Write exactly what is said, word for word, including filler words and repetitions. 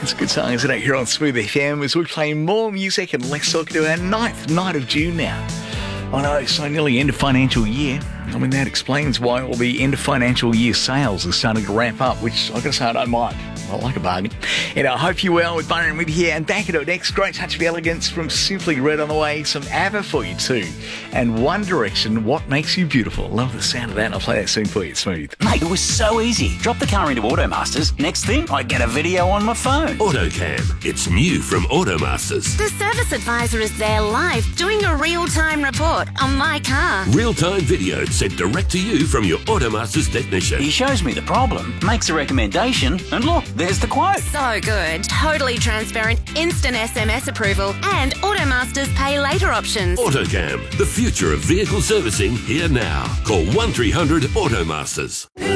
It's a good song, isn't it? Here on Smooth F M as we play more music, and let's talk to our ninth night of June now. I know, so nearly end of financial year. I mean, that explains why all the end of financial year sales are starting to ramp up, which I gotta say I don't mind. I like a bargain. And I hope you're well with Byron with you here. And back at it next, great touch of elegance from Simply Red on the way. Some ABBA for you too. And One Direction, What Makes You Beautiful. Love the sound of that. I'll play that soon for you. Smooth. Mate, it was so easy. Drop the car into Automasters. Next thing, I get a video on my phone. AutoCam. It's new from Automasters. The service advisor is there live doing a real-time report on my car. Real-time video sent direct to you from your Automasters technician. He shows me the problem, makes a recommendation, and look, there's the quote. So good. Totally transparent, instant S M S approval, and Automasters pay later options. AutoCam. The future of vehicle servicing here now. Call one three hundred Automasters.